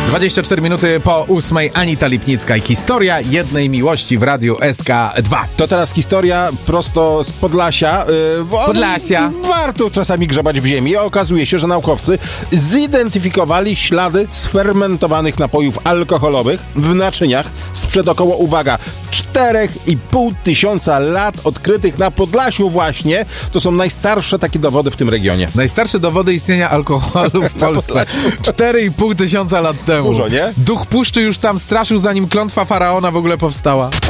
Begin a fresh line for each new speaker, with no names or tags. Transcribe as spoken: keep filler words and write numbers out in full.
dwadzieścia cztery minuty po ósmej. Anita Lipnicka i historia jednej miłości w Radiu S K dwa.
To teraz historia prosto z Podlasia. Yy, w-
Podlasia.
Warto czasami grzebać w ziemi. Okazuje się, że naukowcy zidentyfikowali ślady sfermentowanych napojów alkoholowych w naczyniach sprzed około, uwaga, cztery i pół tysiąca lat, odkrytych na Podlasiu właśnie. To są najstarsze takie dowody w tym regionie.
Najstarsze dowody istnienia alkoholu w Polsce. cztery i pół tysiąca lat temu.
Dużo, nie?
Duch puszczy już tam straszył, zanim klątwa faraona w ogóle powstała.